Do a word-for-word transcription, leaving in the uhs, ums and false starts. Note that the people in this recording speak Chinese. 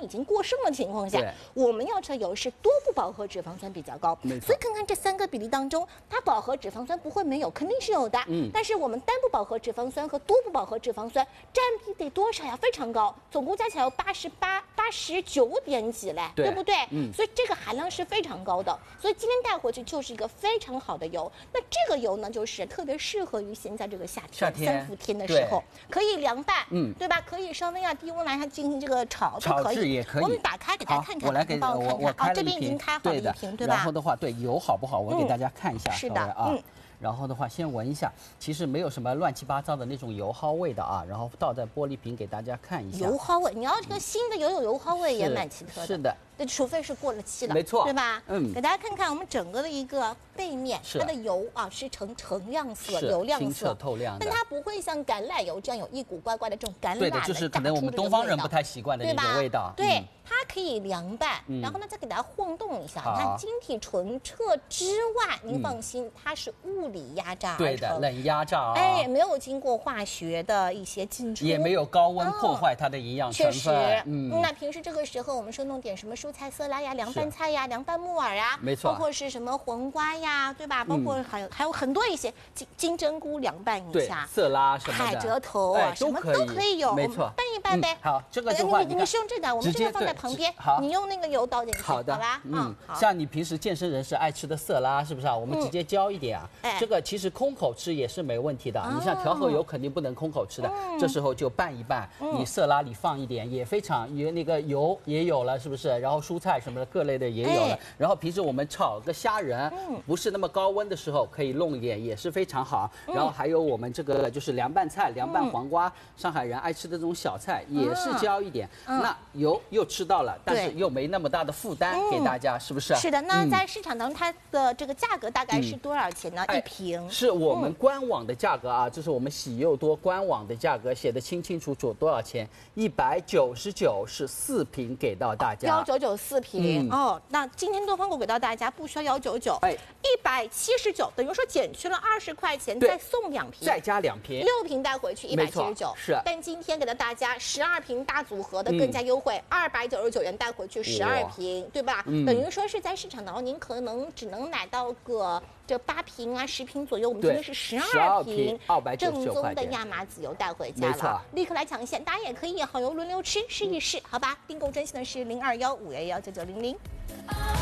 已经过剩的情况下，我们要吃的油是多不饱和脂肪酸比较高。所以看看这三个比例当中，它饱和脂肪酸不会没有，肯定是有的。嗯，但是我们单不饱和脂肪酸和多不饱和脂肪酸占比得多少呀？非常高，总共加起来有八十八、八十九点几嘞，对不对？嗯，所以这个含量是非常高的。所以今天带回去就是一个非常好的油。那这个油呢，就是特别适合于现在这个夏天三伏天的时候，可以凉拌，嗯，对吧？可以稍微啊低温来它进行这个炒都可以。 也可以。 我们打开给大家看看， 我来给帮我我开了这边已经开好了一瓶，对吧？ 然后的话，对油好不好？我给大家看一下， 是的啊。然后的话，先闻一下，其实没有什么乱七八糟的那种油耗味的啊。然后倒在玻璃瓶给大家看一下。 油耗味，你要这个新的油有油耗味也蛮奇特的。 是的。 对，除非是过了期了， 没错， 对吧？ 嗯， 给大家看看我们整个的一个背面，它的油啊是呈橙亮色、油亮色、 清澈透亮的， 但它不会像橄榄油这样有一股怪怪的这种橄榄对的，就是可能我们东方人不太习惯的那种味道。 对，它可以凉拌，然后呢再给大家晃动一下，你看晶体纯澈之外，您放心，它是物理压榨而成， 对的，冷压榨啊， 哎，没有经过化学的一些进出， 也没有高温破坏它的营养成分。 确实，嗯，那平时这个时候我们说弄点什么蔬菜色拉呀、凉拌菜呀、凉拌木耳啊， 没错， 包括是什么黄瓜呀，对吧？包括还有还有很多一些金金针菇凉拌一下， 色拉什么的， 海蜇头啊，什么都可以有， 没错， 拌一拌呗。 好，这个的话， 你你是用这个，我们这个放在旁边， 好， 你用那个油倒进去， 好的， 好吧？ 嗯，像你平时健身人士爱吃的色拉，是不是啊？我们直接浇一点啊，这个其实空口吃也是没问题的。你像调和油肯定不能空口吃的，这时候就拌一拌，你色拉里放一点也非常，也那个油也有了，是不是？然后蔬菜什么的各类的也有了，然后平时我们炒个虾仁，不是那么高温的时候可以弄一点，也是非常好。然后还有我们这个就是凉拌菜，凉拌黄瓜，上海人爱吃的这种小菜也是浇一点。那油又吃到了，但是又没那么大的负担给大家，是不是？ 是的。那在市场当中，它的这个价格大概是多少钱呢？一瓶？ 是我们官网的价格啊，这是我们喜柚多官网的价格，写的清清楚楚多少钱？一百九十九是四瓶给到大家。 幺九九四瓶哦，那今天东方果给到大家不需要幺九九，哎，一百七十九，等于说减去了二十块钱，再送两瓶， 再加两瓶， 六瓶带回去一百七十九， 是。 但今天给到大家十二瓶大组合的更加优惠，二百九十九元带回去十二瓶，对吧？等于说是在市场当中您可能只能买到个这八瓶啊十瓶左右，我们今天是十二瓶，正宗的亚麻籽油带回家了，立刻来抢现，大家也可以好油轮流吃试一试，好吧？订购专线的是零二幺五幺幺九九零零。